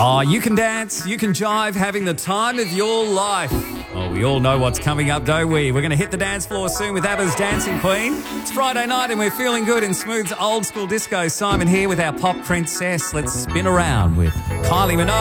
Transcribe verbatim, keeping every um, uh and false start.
Oh, you can dance, you can jive, having the time of your life. Oh, we all know what's coming up, don't we? We're going to hit the dance floor soon with ABBA's Dancing Queen. It's Friday night and we're feeling good in Smooth's old school disco. Simon here with our pop princess. Let's spin around with Kylie Minogue.